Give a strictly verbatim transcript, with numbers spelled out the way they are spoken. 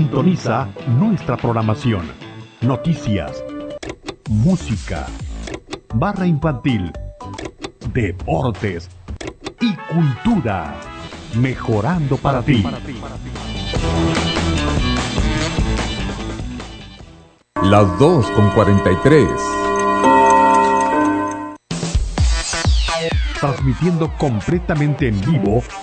Sintoniza nuestra programación. Noticias, música, barra infantil, deportes y cultura. Mejorando para ti. Las dos con cuarenta y tres. Transmitiendo completamente en vivo